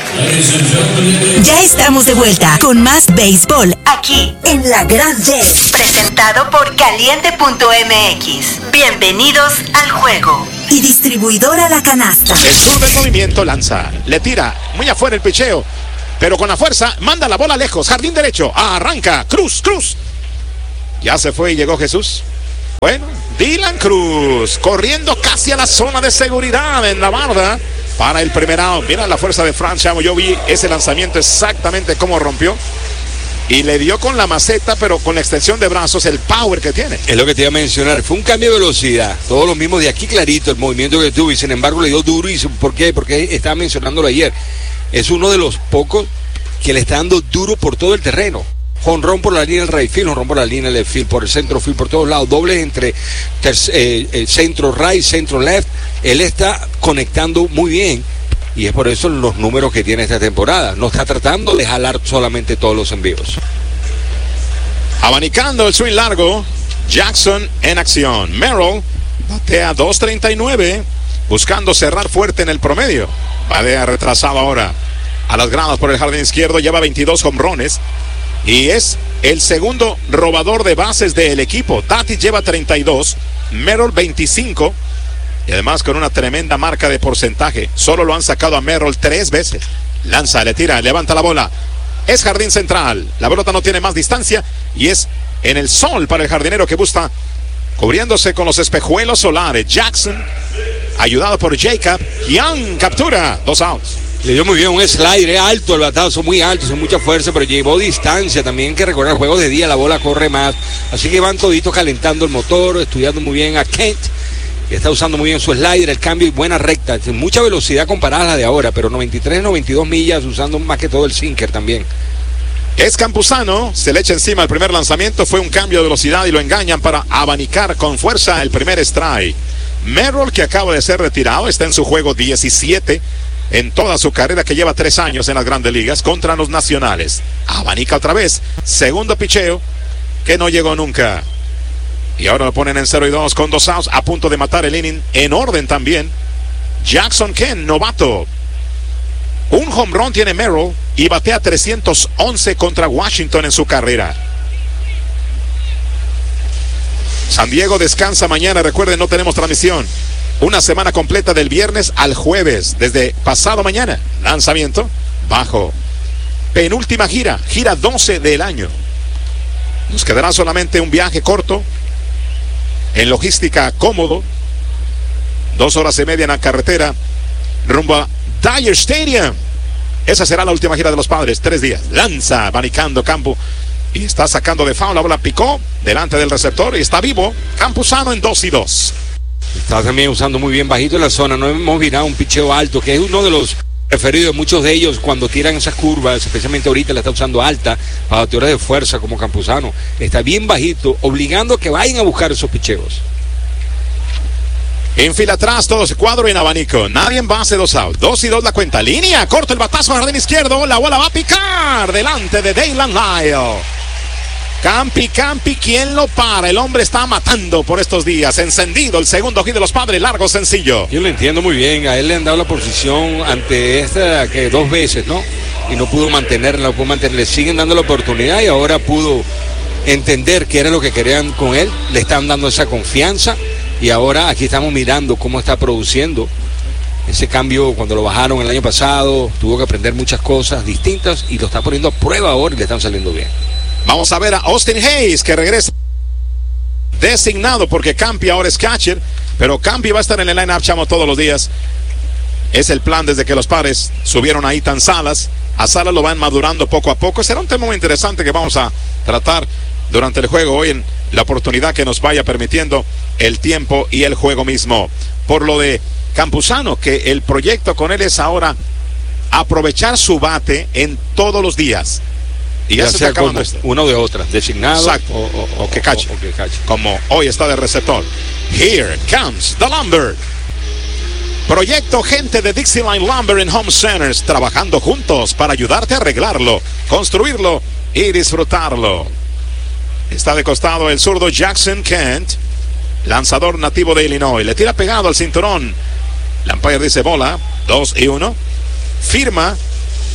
Ya estamos de vuelta con más béisbol aquí en La Gran Red, presentado por Caliente.mx. Bienvenidos al juego. Y distribuidora La Canasta. El zurdo en movimiento lanza, le tira muy afuera el picheo, pero con la fuerza manda la bola lejos, jardín derecho, arranca, Cruz. Ya se fue y llegó Jesús. Bueno, Dylan Cruz corriendo casi a la zona de seguridad en la barda para el primer out. Mira la fuerza de Frank Chamo. Yo vi ese lanzamiento exactamente cómo rompió. Y le dio con la maceta, pero con la extensión de brazos, el power que tiene. Es lo que te iba a mencionar. Fue un cambio de velocidad. Todo lo mismo de aquí clarito, el movimiento que tuvo. Y sin embargo le dio duro. ¿Y por qué? Porque estaba mencionándolo ayer. Es uno de los pocos que le está dando duro por todo el terreno. Jonrón por la línea del right field, jonrón por la línea del left field, por el centro field, por todos lados. Dobles entre centro right, centro left. Él está conectando muy bien. Y es por eso los números que tiene esta temporada. No está tratando de jalar solamente todos los envíos. Abanicando el swing largo, Jackson en acción. Merrill batea 2.39, buscando cerrar fuerte en el promedio. Batea retrasado ahora a las gradas por el jardín izquierdo. Lleva 22 jonrones y es el segundo robador de bases del equipo. Tatis lleva 32, Merrill 25. Y además con una tremenda marca de porcentaje. Solo lo han sacado a Merrill 3 veces. Lanza, le tira, levanta la bola. Es jardín central. La pelota no tiene más distancia y es en el sol para el jardinero que busca, cubriéndose con los espejuelos solares. Jackson, ayudado por Jacob. Young captura 2 outs. Le dio muy bien un slider alto, el batazo muy alto, sin mucha fuerza, pero llevó distancia. También hay que recordar, el juego de día, la bola corre más. Así que van toditos calentando el motor, estudiando muy bien a Kent. Está usando muy bien su slider, el cambio y buena recta. Mucha velocidad comparada a la de ahora, pero 93, 92 millas, usando más que todo el sinker también. Es Campuzano, se le echa encima el primer lanzamiento. Fue un cambio de velocidad y lo engañan para abanicar con fuerza el primer strike. Merrill, que acaba de ser retirado, está en su juego 17 en toda su carrera, que lleva 3 años en las grandes ligas contra los nacionales. Abanica otra vez, segundo picheo que no llegó nunca. Y ahora lo ponen en 0-2 con 2 outs, a punto de matar el inning en orden también. Jackson Kent, novato. Un home run tiene Merrill y batea 311 contra Washington en su carrera. San Diego descansa mañana. Recuerden, no tenemos transmisión. Una semana completa del viernes al jueves, desde pasado mañana. Lanzamiento bajo. Penúltima gira 12 del año. Nos quedará solamente un viaje corto, en logística cómodo, 2 horas y media en la carretera rumbo a Dodger Stadium. Esa será la última gira de los Padres, 3 días. Lanza, abanicando campo y está sacando de foul. La bola picó delante del receptor y está vivo Campuzano en 2-2. Está también usando muy bien bajito en la zona. No hemos mirado un picheo alto, que es uno de los preferidos de muchos de ellos cuando tiran esas curvas, especialmente ahorita la está usando alta para bateadores de fuerza como Campuzano. Está bien bajito, obligando a que vayan a buscar esos picheos. En fila atrás, todos cuadro en abanico. Nadie en base, 2 outs. 2-2 la cuenta. Línea, corto el batazo al jardín izquierdo. La bola va a picar delante de Daylan Lyle. Campi, ¿quién lo para? El hombre está matando por estos días. Encendido el segundo hit de los Padres, largo, sencillo. Yo lo entiendo muy bien. A él le han dado la posición ante esta que 2 veces, ¿no? Y no pudo mantenerla, Le siguen dando la oportunidad y ahora pudo entender qué era lo que querían con él. Le están dando esa confianza y ahora aquí estamos mirando cómo está produciendo. Ese cambio cuando lo bajaron el año pasado, tuvo que aprender muchas cosas distintas y lo está poniendo a prueba ahora y le están saliendo bien. Vamos a ver a Austin Hayes, que regresa designado porque Campi ahora es catcher, pero Campi va a estar en el line-up, chamo, todos los días. Es el plan desde que los Padres subieron a Ethan Salas. A Salas lo van madurando poco a poco. Será un tema muy interesante que vamos a tratar durante el juego hoy, en la oportunidad que nos vaya permitiendo el tiempo y el juego mismo. Por lo de Campuzano, que el proyecto con él es ahora aprovechar su bate en todos los días. Y ya sea como uno de otras, designado o que cache, como hoy está de receptor. Here comes the Lumber. Proyecto gente de Dixieline Lumber and Home Centers, trabajando juntos para ayudarte a arreglarlo, construirlo y disfrutarlo. Está de costado el zurdo Jackson Kent, lanzador nativo de Illinois. Le tira pegado al cinturón. El umpire dice bola, 2-1. Firma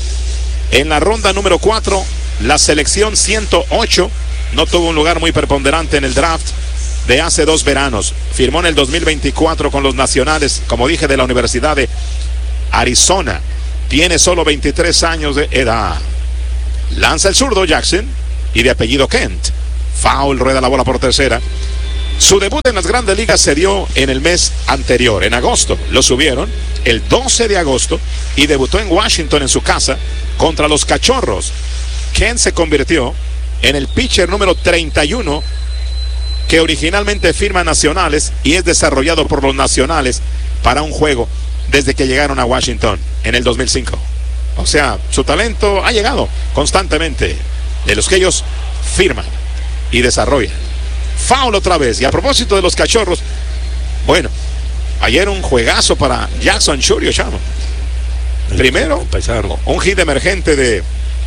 En la ronda número 4, la selección 108 no tuvo un lugar muy preponderante en el draft de hace 2 veranos. Firmó en el 2024 con los Nacionales, como dije, de la Universidad de Arizona. Tiene solo 23 años de edad. Lanza el zurdo Jackson y de apellido Kent. Foul, rueda la bola por tercera. Su debut en las grandes ligas se dio en el mes anterior, en agosto. Lo subieron el 12 de agosto y debutó en Washington en su casa contra los Cachorros. Kent se convirtió en el pitcher número 31 que originalmente firma Nacionales y es desarrollado por los Nacionales para un juego desde que llegaron a Washington en el 2005. O sea, su talento ha llegado constantemente de los que ellos firman y desarrollan. Foul otra vez. Y a propósito de los Cachorros, bueno, ayer un juegazo para Jackson Chourio, chamo. Primero, un hit emergente de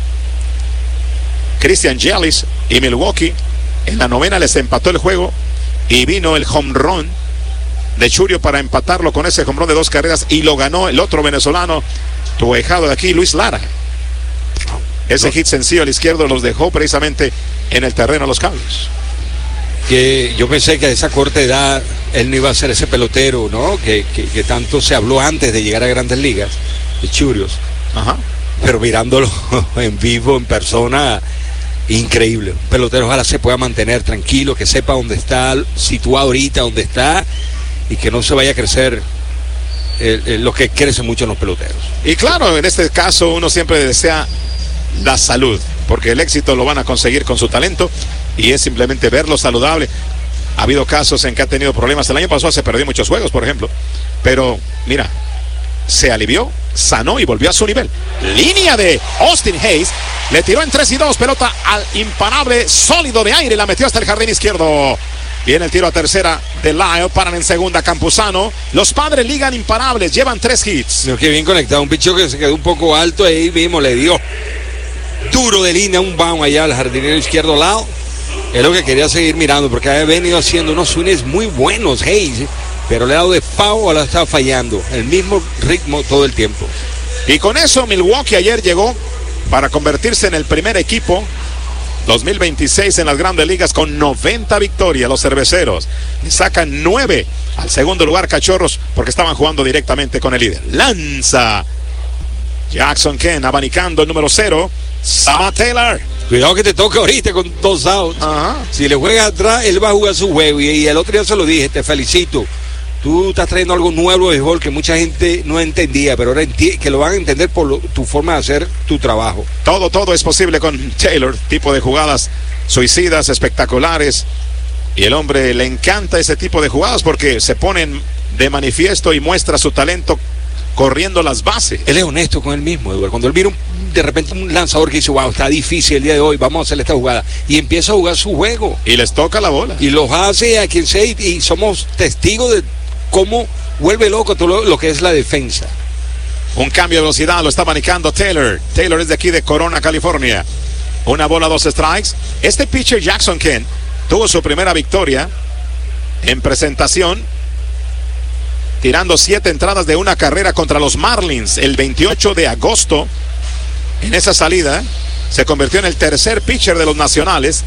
Christian Yelich y Milwaukee. En la novena les empató el juego y vino el home run de Chourio para empatarlo con ese home run de 2 carreras y lo ganó el otro venezolano, tu ahijado de aquí, Luis Lara. Ese hit sencillo al izquierdo los dejó precisamente en el terreno a los Cavs. Que yo pensé que a esa corta edad él no iba a ser ese pelotero, ¿no? Que tanto se habló antes de llegar a Grandes Ligas, de Chourios. Ajá. Pero mirándolo en vivo, en persona, increíble. Un pelotero ojalá se pueda mantener tranquilo, que sepa dónde está situado ahorita, dónde está, y que no se vaya a crecer lo que crece mucho en los peloteros. Y claro, en este caso uno siempre desea la salud, porque el éxito lo van a conseguir con su talento y es simplemente verlo saludable. Ha habido casos en que ha tenido problemas. El año pasado se perdió muchos juegos, por ejemplo, pero mira, se alivió, sanó y volvió a su nivel. Línea de Austin Hayes, le tiró en 3-2, pelota al imparable sólido de aire, la metió hasta el jardín izquierdo. Viene el tiro a tercera de Lyle, paran en segunda Campuzano. Los Padres ligan imparables, llevan 3 hits. No, que bien conectado, un picho que se quedó un poco alto, ahí mismo le dio duro de línea, un bound allá al jardinero izquierdo lado. Es lo que quería seguir mirando, porque ha venido haciendo unos swings muy buenos, Hayes, pero le ha dado de pavo, ahora está fallando, el mismo ritmo todo el tiempo. Y con eso Milwaukee ayer llegó para convertirse en el primer equipo 2026 en las grandes ligas con 90 victorias. Los cerveceros le sacan 9 al segundo lugar Cachorros porque estaban jugando directamente con el líder. Lanza Jackson Kent abanicando el número 0, Sama Taylor. Cuidado que te toca ahorita con 2 outs. Ajá. Si le juegas atrás, él va a jugar su juego. Y el otro día se lo dije, te felicito. Tú estás trayendo algo nuevo de béisbol que mucha gente no entendía, pero ahora que lo van a entender por tu forma de hacer tu trabajo. Todo es posible con Taylor, tipo de jugadas suicidas, espectaculares. Y el hombre le encanta ese tipo de jugadas porque se ponen de manifiesto y muestra su talento corriendo las bases. Él es honesto con él mismo, Eduardo. Cuando él mira de repente un lanzador que dice, wow, está difícil el día de hoy, vamos a hacerle esta jugada, y empieza a jugar su juego. Y les toca la bola. Y los hace a quien sea, y somos testigos de cómo vuelve loco todo lo que es la defensa. Un cambio de velocidad, lo está abanicando Taylor. Taylor es de aquí de Corona, California. 1 bola, 2 strikes. Este pitcher Jackson Kent tuvo su primera victoria en presentación, tirando 7 entradas de 1 carrera contra los Marlins el 28 de agosto. En esa salida se convirtió en el tercer pitcher de los Nacionales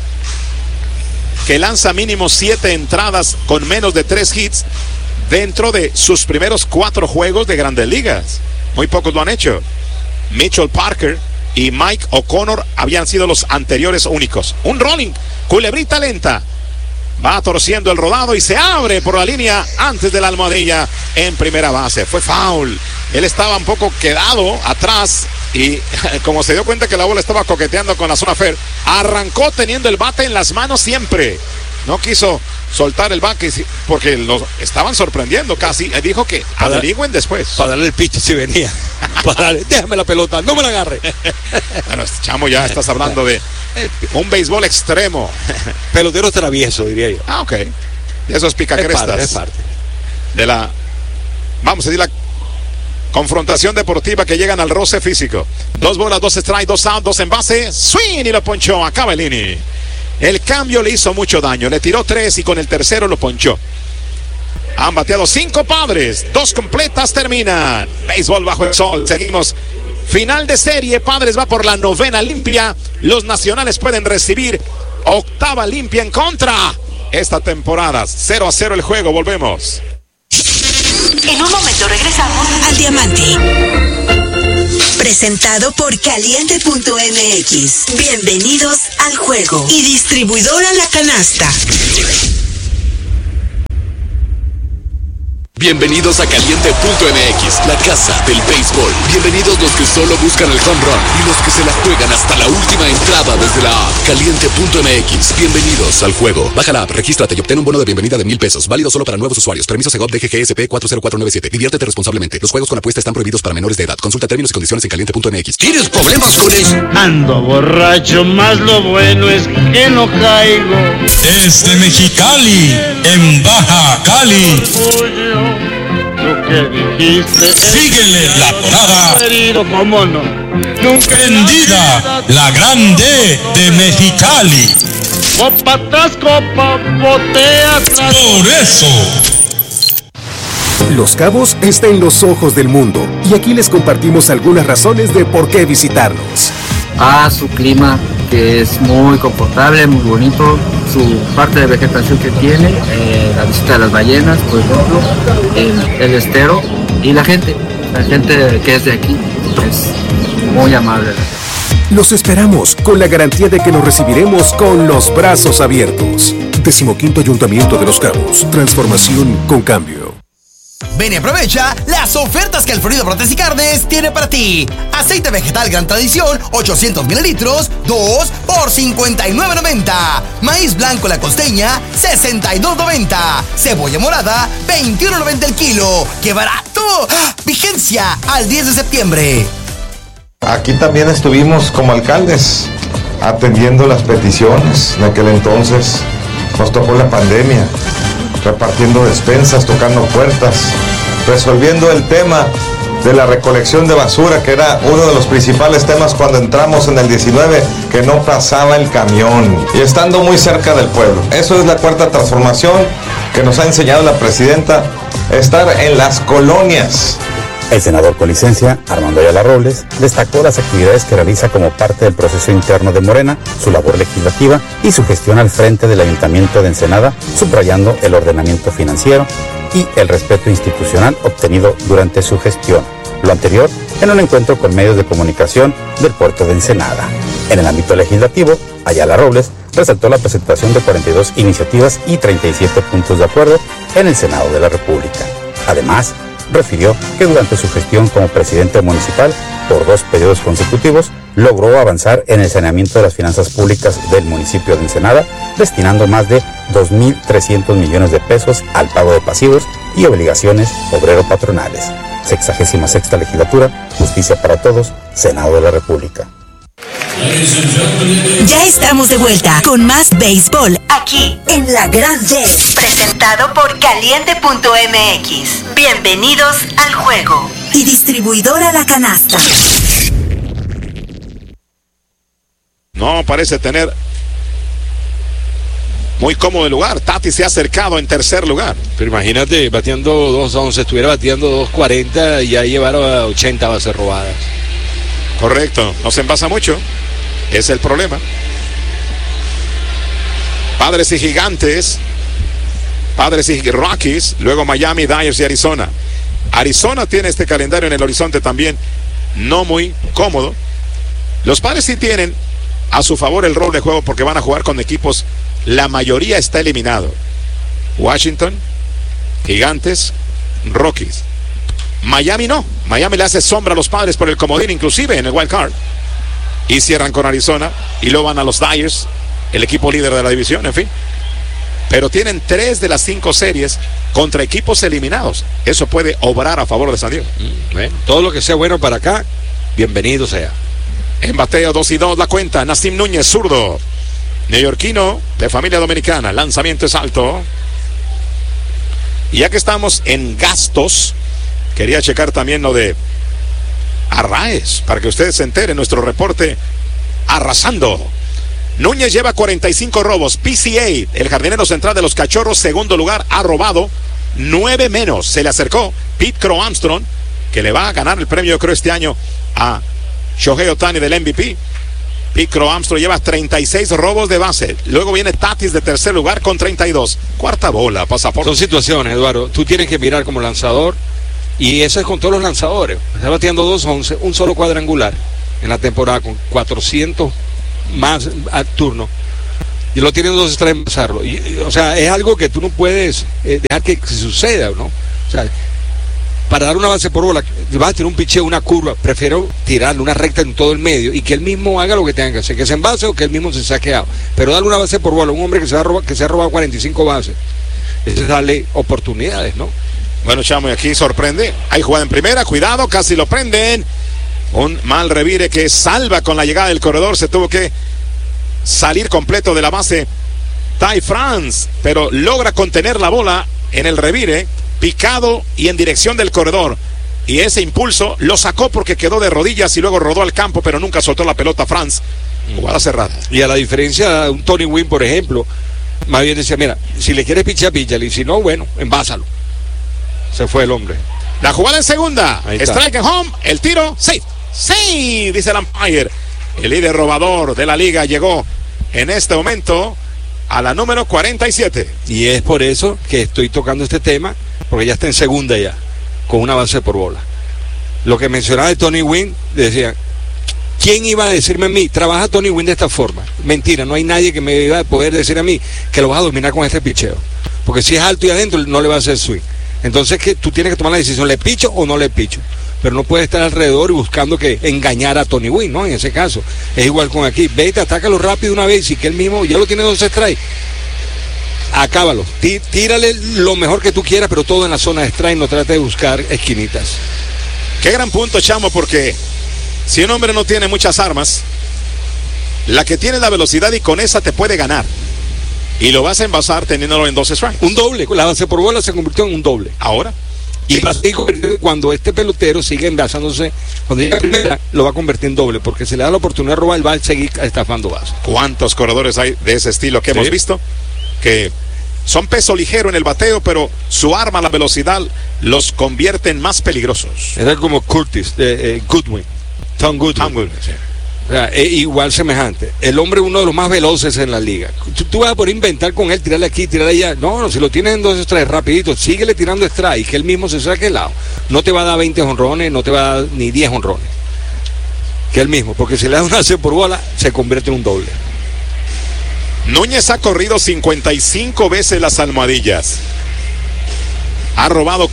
que lanza mínimo 7 entradas con menos de 3 hits dentro de sus primeros 4 juegos de Grandes Ligas. Muy pocos lo han hecho. Mitchell Parker y Mike O'Connor habían sido los anteriores únicos. Un rolling, culebrita lenta. Va torciendo el rodado y se abre por la línea antes de la almohadilla en primera base. Fue foul. Él estaba un poco quedado atrás y como se dio cuenta que la bola estaba coqueteando con la zona fair, arrancó teniendo el bate en las manos siempre. No quiso soltar el bate porque los estaban sorprendiendo casi. Dijo que averigüen después. Para darle el pitch si venía. Para darle, déjame la pelota, no me la agarre. Bueno, chamo, ya estás hablando de un béisbol extremo. Pelotero travieso, diría yo. Ah, ok. De esos picacrestas. Es parte. De la, vamos a decir, la confrontación deportiva que llegan al roce físico. 2 bolas, 2 strikes, 2 out, 2 en base. Swing y lo ponchó a Cavallini. El cambio le hizo mucho daño. Le tiró 3 y con el tercero lo ponchó. Han bateado 5 Padres. 2 completas terminan. Béisbol bajo el sol. Seguimos Final de serie, Padres va por la 9ª limpia. Los Nacionales pueden recibir 8ª limpia en contra. Esta temporada, 0-0 el juego, volvemos. En un momento regresamos al Diamante. Presentado por Caliente.mx. Bienvenidos al juego. Y distribuidora La Canasta. Bienvenidos a Caliente.mx, la casa del béisbol. Bienvenidos los que solo buscan el home run y los que se la juegan hasta la última entrada desde la app. Caliente.mx, bienvenidos al juego. Baja la app, regístrate y obtén un bono de bienvenida de $1,000. Válido solo para nuevos usuarios. Permiso Segov DGGSP 40497. Diviértete responsablemente. Los juegos con apuesta están prohibidos para menores de edad. Consulta términos y condiciones en Caliente.mx. ¿Tienes problemas con eso? Ando borracho, más lo bueno es que no caigo. Desde Mexicali, en Baja Cali. Lo que dijiste. Síguele la parada. Querido, cómo no. Nunca Prendida, la grande de Mexicali. Copa tras copa, botea tras. Por eso. Los Cabos está en los ojos del mundo y aquí les compartimos algunas razones de por qué visitarnos. Su clima, que es muy confortable, muy bonito, su parte de vegetación que tiene, la visita de las ballenas, por ejemplo, el estero y la gente que es de aquí es muy amable. Los esperamos con la garantía de que nos recibiremos con los brazos abiertos. 15º Ayuntamiento de Los Cabos. Transformación con cambio. Ven y aprovecha las ofertas que el Florido Brotes y Carnes tiene para ti. Aceite vegetal Gran Tradición, 800 mililitros, 2 por $59.90. Maíz blanco La Costeña, $62.90. Cebolla morada, $21.90 el kilo. ¡Qué barato! Vigencia al 10 de septiembre. Aquí también estuvimos como alcaldes atendiendo las peticiones. En aquel entonces nos tocó la pandemia, repartiendo despensas, tocando puertas, resolviendo el tema de la recolección de basura, que era uno de los principales temas cuando entramos en el 19, que no pasaba el camión, y estando muy cerca del pueblo. Eso es la cuarta transformación que nos ha enseñado la presidenta, estar en las colonias. El senador con licencia, Armando Ayala Robles, destacó las actividades que realiza como parte del proceso interno de Morena, su labor legislativa y su gestión al frente del Ayuntamiento de Ensenada, subrayando el ordenamiento financiero y el respeto institucional obtenido durante su gestión. Lo anterior en un encuentro con medios de comunicación del puerto de Ensenada. En el ámbito legislativo, Ayala Robles resaltó la presentación de 42 iniciativas y 37 puntos de acuerdo en el Senado de la República. Además, refirió que durante su gestión como presidente municipal, por 2 periodos consecutivos, logró avanzar en el saneamiento de las finanzas públicas del municipio de Ensenada, destinando más de 2.300 millones de pesos al pago de pasivos y obligaciones obrero-patronales. 66ª legislatura, Justicia para Todos, Senado de la República. Ya estamos de vuelta con más béisbol aquí en La Gran Yes, presentado por Caliente.mx. Bienvenidos al juego. Y distribuidora La Canasta. No parece tener muy cómodo el lugar. Tati se ha acercado en tercer lugar. Pero imagínate, bateando 2-11, estuviera bateando 2-40 y ya llevaron a 80 bases robadas. Correcto, no se envasa mucho. Es el problema. Padres y Gigantes, Padres y Rockies, luego Miami, Dodgers y Arizona. Arizona tiene este calendario en el horizonte también no muy cómodo. Los Padres sí tienen a su favor el rol de juego porque van a jugar con equipos, la mayoría está eliminado. Washington, Gigantes, Rockies. Miami no, Miami le hace sombra a los Padres por el comodín, inclusive en el wild card. Y cierran con Arizona y luego van a los Dodgers, el equipo líder de la división, en fin. Pero tienen 3 de las 5 series contra equipos eliminados. Eso puede obrar a favor de San Diego. Bueno, todo lo que sea bueno para acá, bienvenido sea. En bateo 2-2 la cuenta, Nassim Núñez, zurdo, neoyorquino de familia dominicana. Lanzamiento es alto. Y ya que estamos en gastos, quería checar también lo de Arraez, para que ustedes se enteren, nuestro reporte arrasando. Núñez lleva 45 robos. PCA, el jardinero central de los Cachorros, segundo lugar, ha robado 9 menos. Se le acercó Pete Crow Armstrong, que le va a ganar el premio, creo, este año a Shohei Ohtani del MVP. Pete Crow Armstrong lleva 36 robos de base. Luego viene Tatis de tercer lugar con 32. Cuarta bola, pasaporte. Son situaciones, Eduardo. Tú tienes que mirar como lanzador. Y eso es con todos los lanzadores. Está bateando 2-11, un solo cuadrangular en la temporada con 400 más a turno. Y lo tienen 2 estrellas en pasarlo. O sea, es algo que tú no puedes dejar que suceda, ¿no? O sea, para dar una base por bola, vas a tener un picheo, una curva, prefiero tirarle una recta en todo el medio y que él mismo haga lo que tenga que hacer, que se envase o que él mismo se saque out. Pero darle una base por bola a un hombre que se ha robado 45 bases, eso es darle oportunidades, ¿no? Bueno, Chamo, y aquí sorprende. Hay jugada en primera, cuidado, casi lo prenden. Un mal revire que salva con la llegada del corredor. Se tuvo que salir completo de la base Ty France, pero logra contener la bola en el revire, picado y en dirección del corredor. Y ese impulso lo sacó porque quedó de rodillas y luego rodó al campo, pero nunca soltó la pelota France. Jugada cerrada. Y a la diferencia de un Tony Gwynn, por ejemplo, más bien decía, mira, si le quieres pichar, píchale, y si no, bueno, envásalo. Se fue el hombre. La jugada en segunda. Strike and home. El tiro. Sí. Sí, dice el umpire. El líder robador de la liga llegó en este momento a la número 47. Y es por eso que estoy tocando este tema, porque ya está en segunda ya, con una base por bola. Lo que mencionaba de Tony Gwynn, decía, ¿quién iba a decirme a mí, trabaja Tony Gwynn de esta forma? Mentira, no hay nadie que me iba a poder decir a mí que lo vas a dominar con este picheo. Porque si es alto y adentro, no le va a hacer swing. Entonces que tú tienes que tomar la decisión, ¿le picho o no le picho? Pero no puedes estar alrededor y buscando que engañar a Tony Gwynn, ¿no? En ese caso. Es igual con aquí. Vete, atácalo rápido una vez y que él mismo ya lo tiene 2 strikes. Acábalo. Tírale lo mejor que tú quieras, pero todo en la zona de strike, no trate de buscar esquinitas. Qué gran punto, Chamo, porque si un hombre no tiene muchas armas, la que tiene la velocidad y con esa te puede ganar. Y lo vas a envasar teniéndolo en 2 strikes. Un doble, la base por bola se convirtió en un doble. Ahora. Y cuando este pelotero sigue envasándose, cuando llega a primera, lo va a convertir en doble, porque si le da la oportunidad de robar, él va a seguir estafando base. ¿Cuántos corredores hay de ese estilo que hemos visto? Que son peso ligero en el bateo, pero su arma, la velocidad, los convierte en más peligrosos. Era como Curtis, Goodwin, Tom Goodwin. Sí. O sea, es igual semejante. El hombre es uno de los más veloces en la liga. Tú vas a poder inventar con él, tirarle aquí, tirarle allá. No, si lo tienes en 2 strikes, rapidito, síguele tirando strike y que él mismo se saque el lado. No te va a dar 20 jonrones, no te va a dar ni 10 jonrones. Que él mismo, porque si le da una base por bola, se convierte en un doble. Núñez ha corrido 55 veces las almohadillas. Ha robado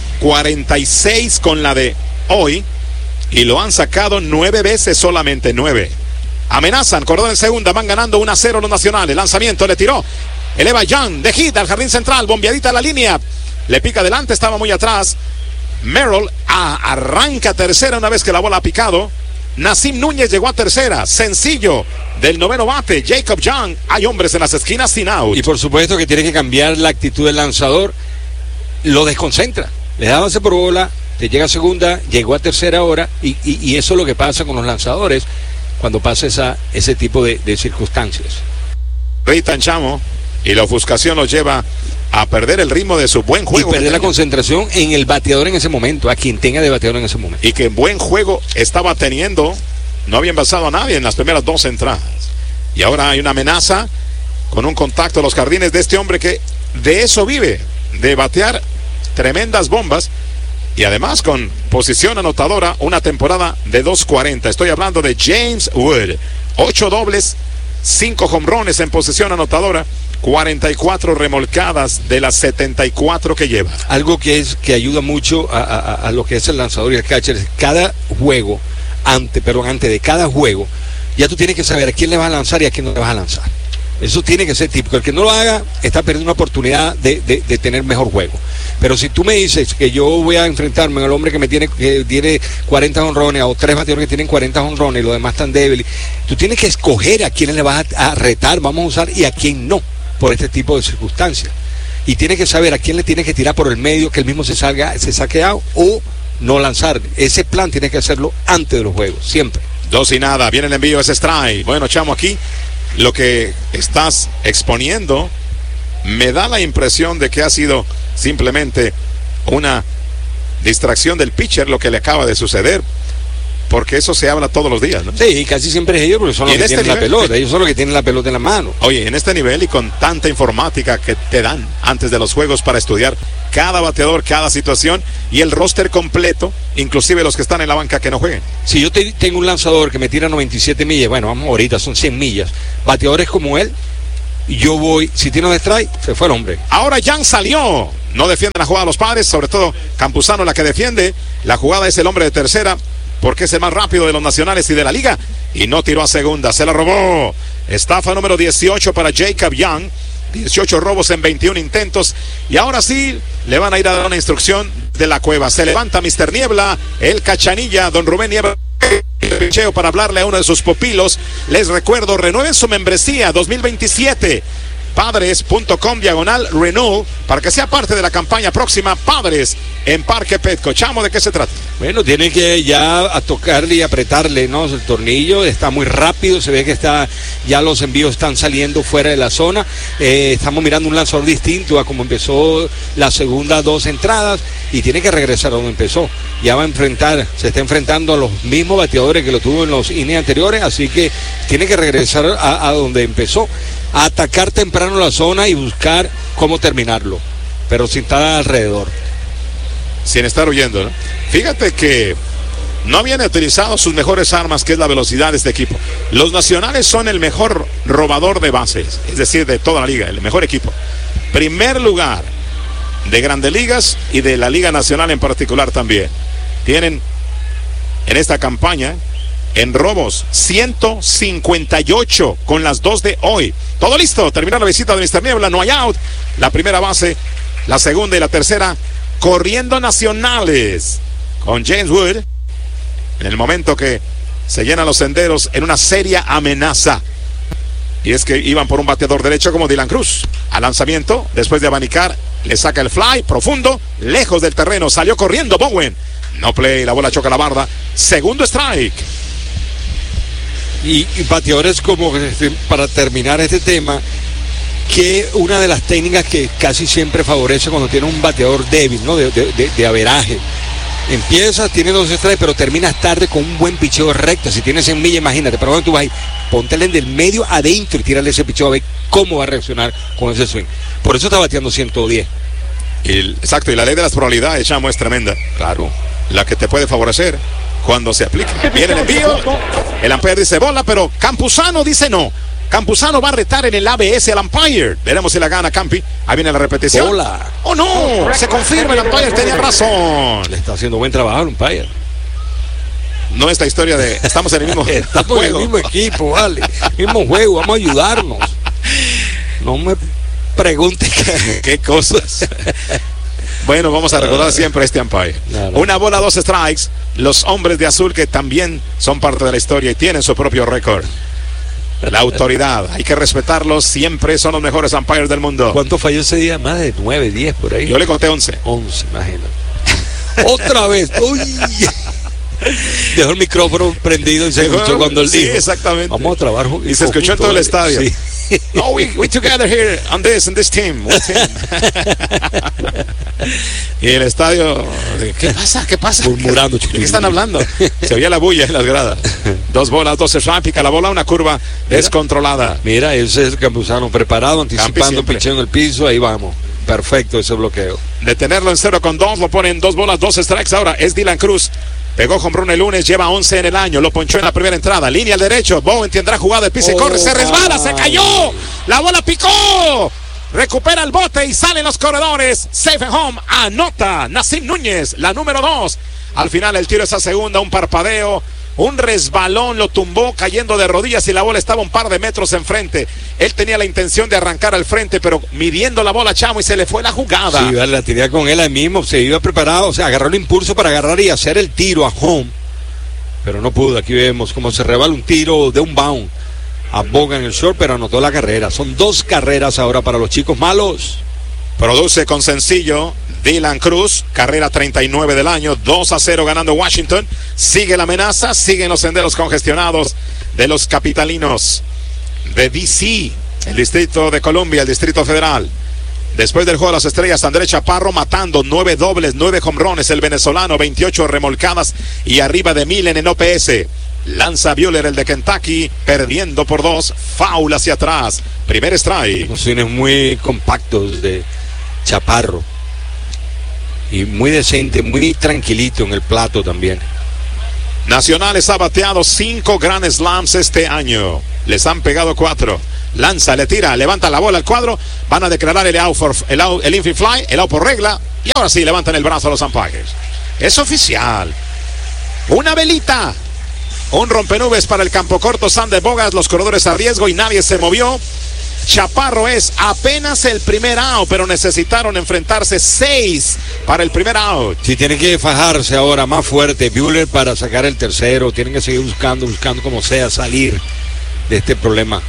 46 con la de hoy. Y lo han sacado 9 veces, solamente 9. Amenazan, corredor en segunda, van ganando 1-0 los nacionales. Lanzamiento, le tiró. Eleva Young, de hit al jardín central, bombeadita a la línea. Le pica adelante, estaba muy atrás. Merrill arranca tercera una vez que la bola ha picado. Nasim Núñez llegó a tercera, sencillo. Del noveno bate, Jacob Young. Hay hombres en las esquinas sin out. Y por supuesto que tiene que cambiar la actitud del lanzador. Lo desconcentra. Le da base por bola. Te llega a segunda, llegó a tercera ahora, y eso es lo que pasa con los lanzadores cuando pasa ese tipo de circunstancias. Ritan, Chamo, y la ofuscación los lleva a perder el ritmo de su buen juego. Y perder la concentración en el bateador en ese momento, a quien tenga de bateador en ese momento. Y que buen juego estaba teniendo, no había envasado a nadie en las primeras 2 entradas. Y ahora hay una amenaza con un contacto a los jardines de este hombre que de eso vive, de batear tremendas bombas. Y además con posición anotadora, una temporada de 2.40. Estoy hablando de James Wood. 8 dobles, 5 jonrones en posición anotadora, 44 remolcadas de las 74 que lleva. Algo que ayuda mucho a lo que es el lanzador y el catcher es cada juego, antes de cada juego, ya tú tienes que saber a quién le vas a lanzar y a quién no le vas a lanzar. Eso tiene que ser típico. El que no lo haga está perdiendo una oportunidad de tener mejor juego. Pero si tú me dices que yo voy a enfrentarme al hombre que tiene 40 jonrones o 3 bateadores que tienen 40 jonrones y los demás están débiles, tú tienes que escoger a quiénes le vas a retar, vamos a usar, y a quién no, por este tipo de circunstancias. Y tienes que saber a quién le tienes que tirar por el medio, que él mismo se saque out o no lanzar. Ese plan tienes que hacerlo antes de los juegos, siempre. 2-0, viene el envío, ese strike. Bueno, Chamo, aquí lo que estás exponiendo me da la impresión de que ha sido simplemente una distracción del pitcher lo que le acaba de suceder. porque eso se habla todos los días, ¿no? Sí, casi siempre es ellos porque son los que tienen la pelota. Ellos son los que tienen la pelota en la mano. Oye, en este nivel y con tanta informática que te dan antes de los juegos para estudiar cada bateador, cada situación y el roster completo, inclusive los que están en la banca que no jueguen. Si yo tengo un lanzador que me tira 97 millas, bueno, vamos ahorita, son 100 millas. Bateadores como él, yo voy, si tiene un strike, se fue el hombre. Ahora Jan salió. No defiende la jugada de los Padres, sobre todo Campuzano la que defiende. La jugada es el hombre de tercera, porque es el más rápido de los nacionales y de la liga. Y no tiró a segunda, se la robó. Estafa número 18 para Jacob Young. 18 robos en 21 intentos. Y ahora sí, le van a ir a dar una instrucción de la cueva. Se levanta Mr. Niebla, el Cachanilla, don Rubén Niebla. Picheo para hablarle a uno de sus pupilos. Les recuerdo, renueven su membresía 2027. Padres.com/renewal para que sea parte de la campaña próxima Padres en Parque Petco. Chamo, ¿de qué se trata? Bueno, tiene que ya a tocarle y apretarle, ¿no? El tornillo está muy rápido, se ve que ya los envíos están saliendo fuera de la zona. Estamos mirando un lanzador distinto a como empezó las segundas 2 entradas y tiene que regresar a donde empezó. Ya se está enfrentando a los mismos bateadores que lo tuvo en los innings anteriores, así que tiene que regresar a donde empezó. A atacar temprano la zona y buscar cómo terminarlo, pero sin estar alrededor. Sin estar huyendo, ¿no? Fíjate que no habían utilizado sus mejores armas, que es la velocidad de este equipo. Los nacionales son el mejor robador de bases, es decir, de toda la liga, el mejor equipo. Primer lugar de Grandes Ligas y de la Liga Nacional en particular también. Tienen en esta campaña en robos 158 con las 2 de hoy. Todo listo, termina la visita de Mr. Niebla, no hay out. La primera base, la segunda y la tercera corriendo nacionales con James Wood en el momento que se llenan los senderos en una seria amenaza. Y es que iban por un bateador derecho como Dylan Cruz. Al lanzamiento, después de abanicar, le saca el fly profundo, lejos del terreno, salió corriendo Bowen. No play, la bola choca la barda. Segundo strike. Y bateadores como para terminar este tema, que una de las técnicas que casi siempre favorece cuando tiene un bateador débil, ¿no? de averaje. Empiezas, tiene 2 strikes, pero terminas tarde con un buen picheo recto. Si tienes 100 millas, imagínate, pero cuando tú vas ahí, póntele del medio adentro y tírale ese picheo a ver cómo va a reaccionar con ese swing. Por eso está bateando 110. Exacto, y la ley de las probabilidades, Chamo, es tremenda. Claro. La que te puede favorecer cuando se aplique. Viene el envío, el umpire dice bola, pero Campuzano dice no. Campuzano va a retar en el ABS al umpire. Veremos si la gana Campi. Ahí viene la repetición. Bola. ¡Oh, no! Se confirma, el umpire tenía razón. Le está haciendo buen trabajo el umpire. No es la historia de estamos en el mismo estamos juego. En el mismo equipo, vale. Mismo juego, vamos a ayudarnos. No me preguntes qué cosas. Bueno, vamos a recordar siempre este umpire. Una bola, 2 strikes. Los hombres de azul que también son parte de la historia y tienen su propio récord. La autoridad, hay que respetarlos, siempre son los mejores umpires del mundo. ¿Cuánto falló ese día? Más de 9, 10 por ahí. Yo le conté 11. 11, imagínate. Otra vez. Uy. Dejó el micrófono prendido y se escuchó cuando él dijo. Sí, exactamente. Vamos a trabajar. Y se escuchó en todo el estadio. Sí. No, we together here on this team. Y el estadio, ¿qué pasa? Murmurando. ¿De qué están hablando? Se oía la bulla en las gradas. 2 bolas, 2 strikes, pica la bola, una curva descontrolada. Mira, ese es el Campuzano preparado, anticipando, picheo en el piso, ahí vamos. Perfecto ese bloqueo. De tenerlo en 0-2, lo ponen 2 bolas, 2 strikes. Ahora es Dylan Cruz. Pegó home run el lunes, lleva 11 en el año, lo ponchó en la primera entrada, línea al derecho, Bowen tendrá jugada de piso y corre, se resbala, se cayó, la bola picó, recupera el bote y salen los corredores, safe and home, anota Nassim Núñez, la número 2, al final el tiro es a segunda, un parpadeo, un resbalón, lo tumbó cayendo de rodillas y la bola estaba un par de metros enfrente. Él tenía la intención de arrancar al frente, pero midiendo la bola, Chamo, y se le fue la jugada. Sí, la tiré con él ahí mismo, se iba preparado, o sea, agarró el impulso para agarrar y hacer el tiro a home, pero no pudo. Aquí vemos cómo se rebala un tiro de un bound a Boga en el short, pero anotó la carrera. Son 2 carreras ahora para los chicos malos. Produce con sencillo Dylan Cruz, carrera 39 del año, 2-0 ganando Washington. Sigue la amenaza, siguen los senderos congestionados de los capitalinos de DC, el Distrito de Columbia, el Distrito Federal. Después del juego de las estrellas, Andrés Chaparro matando 9 dobles, 9 jonrones. El venezolano, 28 remolcadas y arriba de 1000 en OPS. Lanza Buehler, el de Kentucky, perdiendo por 2. Foul hacia atrás. Primer strike. Posiciones muy compactos de Chaparro. Y muy decente, muy tranquilito en el plato también. Nacionales ha bateado 5 Grand Slams este año. Les han pegado 4. Lanza, le tira, levanta la bola al cuadro. Van a declarar el infield fly, el out por regla. Y ahora sí levantan el brazo a los umpires. Es oficial. Una velita. Un rompenubes para el campo corto. Sander Bogaerts, los corredores a riesgo y nadie se movió. Chaparro es apenas el primer out, pero necesitaron enfrentarse 6 para el primer out. Si tienen que fajarse ahora más fuerte, Buehler para sacar el tercero. Tienen que seguir buscando como sea salir de este problema.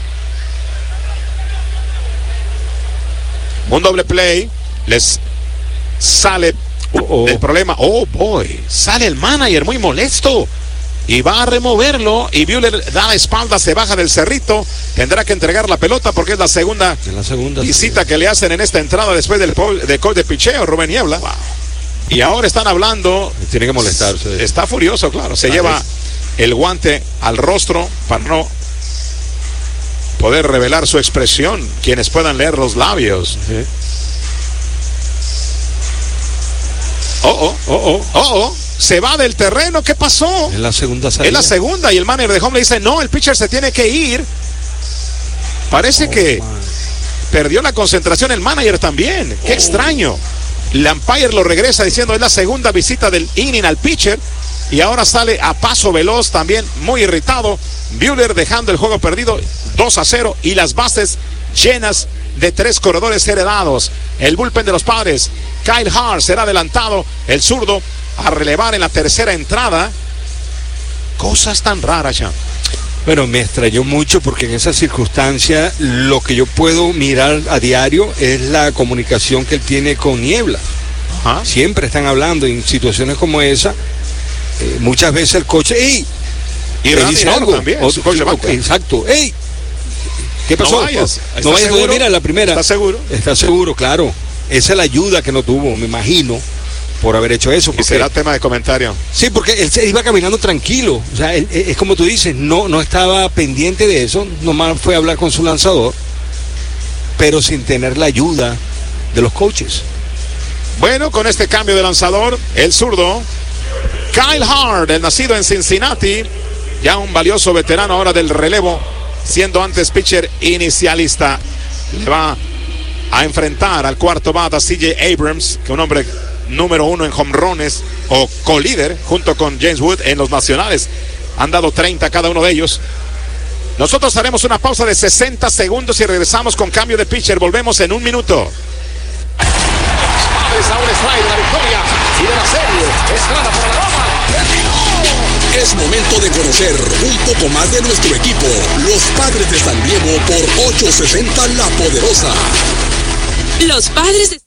Un doble play, les sale el problema. Oh boy, sale el manager muy molesto y va a removerlo. Y Buehler da la espalda, se baja del cerrito. Tendrá que entregar la pelota porque es la segunda visita que le hacen en esta entrada después del call de picheo, Rubén Niebla. Wow. Y ahora están hablando. Tiene que molestarse. Está furioso, claro. Se lleva el guante al rostro para no poder revelar su expresión, quienes puedan leer los labios. Sí. Se va del terreno, ¿qué pasó? Es la segunda salida. Es la segunda y el manager de home le dice, no, el pitcher se tiene que ir. Parece que perdió la concentración el manager también. Qué extraño. El umpire lo regresa diciendo, es la segunda visita del inning al pitcher. Y ahora sale a paso veloz también, muy irritado. Buehler dejando el juego perdido 2-0 y las bases llenas de 3 corredores heredados. El bullpen de los Padres, Kyle Hart será adelantado, el zurdo, a relevar en la tercera entrada. Cosas tan raras, ya. Bueno, me extrañó mucho porque en esa circunstancia lo que yo puedo mirar a diario es la comunicación que él tiene con Niebla. Ajá. Siempre están hablando en situaciones como esa. Muchas veces el coche, ¡ey! Y le dice algo también, exacto, ¡ey! ¿Qué pasó? No vayas. No vayas, mira la primera. ¿Estás seguro? Está seguro, claro. Esa es la ayuda que no tuvo, me imagino, por haber hecho eso. Y será tema de comentario. Sí, porque él se iba caminando tranquilo. O sea, es como tú dices, no estaba pendiente de eso. Nomás fue a hablar con su lanzador, pero sin tener la ayuda de los coaches. Bueno, con este cambio de lanzador, el zurdo Kyle Hart, el nacido en Cincinnati, ya un valioso veterano ahora del relevo, siendo antes pitcher inicialista, le va a enfrentar al cuarto bate a CJ Abrams, que es un hombre número 1 en jonrones o colíder junto con James Wood en los nacionales. Han dado 30 cada uno de ellos. Nosotros haremos una pausa de 60 segundos y regresamos con cambio de pitcher. Volvemos en un minuto. Es momento de conocer un poco más de nuestro equipo, los Padres de San Diego por 860 La Poderosa. Los Padres de